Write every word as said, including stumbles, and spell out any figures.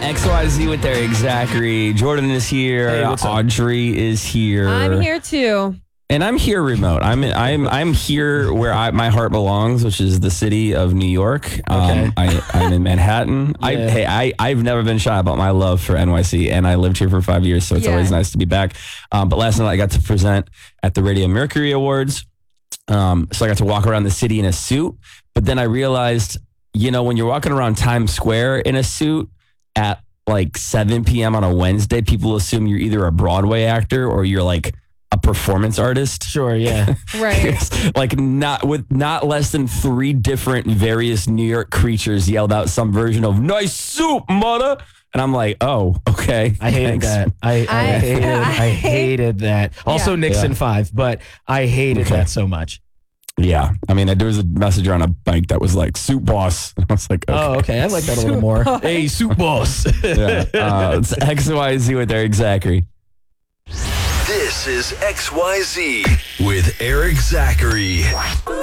X Y Z with Eric Zachary. Jordan is here. Hey, what's up? Audrey is here. I'm here too. And I'm here remote. I'm I'm I'm here where I, my heart belongs, which is the city of New York. Um, Okay. I, I'm in Manhattan. I, Yeah. hey, I, I've never been shy about my love for N Y C, and I lived here for five years, so it's Yeah. always nice to be back. Um, but last night I got to present at the Radio Mercury Awards. Um, so I got to walk around the city in a suit. But then I realized, you know, when you're walking around Times Square in a suit at like seven p.m. on a Wednesday, people assume you're either a Broadway actor or you're like a performance artist. Sure, yeah. Right. It's like not with not less than three different various New York creatures yelled out some version of "nice soup, mother," and I'm like, oh, okay. I hated thanks. that. I, I, I- hated I hated that. Also Yeah. Nixon Yeah. five, but I hated Okay. that so much. Yeah, I mean, there was a message on a bike that was like "soup boss." I was like, okay. Oh, okay. I like that a little more. Hey, soup boss. Yeah. Uh, it's X Y Z with Eric Zachary. This is X Y Z with Eric Zachary.